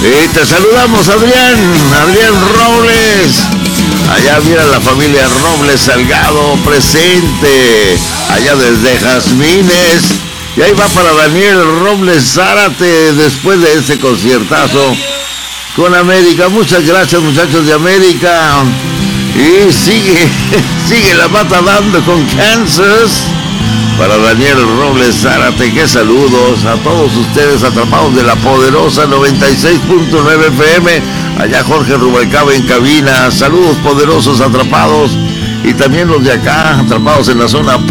Y te saludamos, Adrián Robles. Allá mira la familia Robles Salgado presente, allá desde Jazmines. Y ahí va para Daniel Robles Zárate después de ese conciertazo con América. Muchas gracias, muchachos de América. Y sigue la mata dando con Kansas. Para Daniel Robles Zárate, qué saludos a todos ustedes atrapados de la poderosa 96.9 FM. Allá Jorge Rubalcaba en cabina. Saludos poderosos atrapados. Y también los de acá, atrapados en la zona